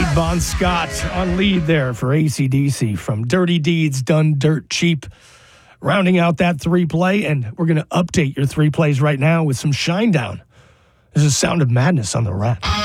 Kate Bon Scott on lead there for AC/DC from Dirty Deeds Done Dirt Cheap. Rounding out that 3-play, and we're going to update your 3 plays right now with some Shinedown. This is Sound of Madness on the Rat.